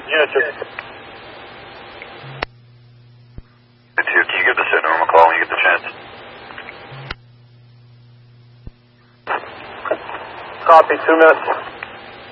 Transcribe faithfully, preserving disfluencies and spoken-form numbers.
Unit two. Two, can you give the sit normal call when you get the chance? Copy, two minutes.